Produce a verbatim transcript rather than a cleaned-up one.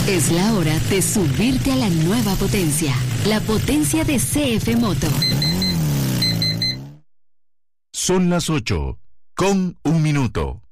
Es la hora de subirte a la nueva potencia, la potencia de C F Moto. Son las ocho, con un minuto.